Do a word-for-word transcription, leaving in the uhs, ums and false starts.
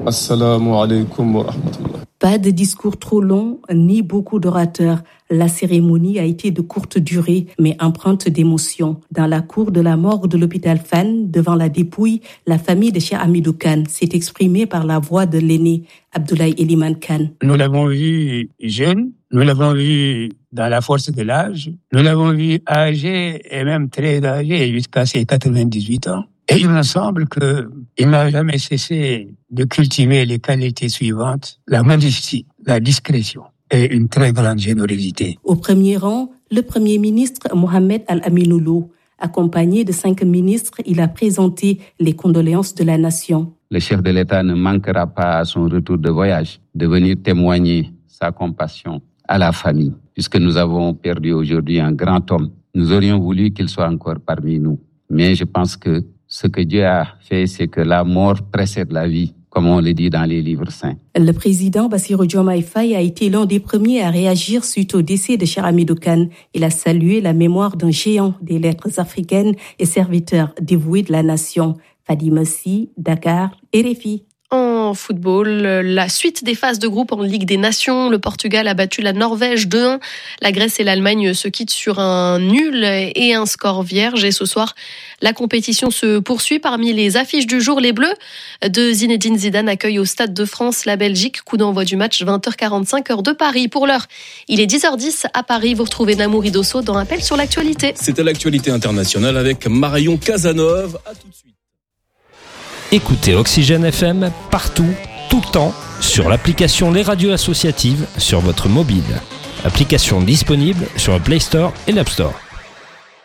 Assalamu alaikum wa rahmatullah. Pas de discours trop long, ni beaucoup d'orateurs. La cérémonie a été de courte durée, mais empreinte d'émotion. Dans la cour de la morgue de l'hôpital Fann, devant la dépouille, la famille de Cheikh Hamidou Kane s'est exprimée par la voix de l'aîné, Abdoulaye Eliman Kane. Nous l'avons vu jeune, nous l'avons vu dans la force de l'âge, nous l'avons vu âgé et même très âgé jusqu'à ses quatre-vingt-dix-huit ans. Et il me semble qu'il n'a jamais cessé de cultiver les qualités suivantes, la modestie, la discrétion et une très grande générosité. Au premier rang, le Premier ministre Mohamed Al-Aminou Lo. Accompagné de cinq ministres, il a présenté les condoléances de la nation. Le chef de l'État ne manquera pas à son retour de voyage de venir témoigner sa compassion à la famille. Puisque nous avons perdu aujourd'hui un grand homme, nous aurions voulu qu'il soit encore parmi nous. Mais je pense que ce que Dieu a fait, c'est que la mort précède la vie, comme on le dit dans les livres saints. Le président Bassirou Diomaye Faye a été l'un des premiers à réagir suite au décès de Cheikh Hamidou Kane. Il a salué la mémoire d'un géant des lettres africaines et serviteur dévoué de la nation. Fadi Messi, Dakar, R F I. En football, la suite des phases de groupe en Ligue des Nations. Le Portugal a battu la Norvège deux un. La Grèce et l'Allemagne se quittent sur un nul et un score vierge. Et ce soir, la compétition se poursuit. Parmi les affiches du jour, les Bleus de Zinedine Zidane accueillent au Stade de France la Belgique. Coup d'envoi du match vingt heures quarante-cinq heure de Paris. Pour l'heure, il est dix heures dix à Paris. Vous retrouvez Namouri Dosso dans Appel sur l'actualité. C'était l'actualité internationale avec Marion Casanov. À tout de suite. Écoutez Oxygène F M partout, tout le temps, sur l'application Les Radios Associatives sur votre mobile. Application disponible sur le Play Store et l'App Store.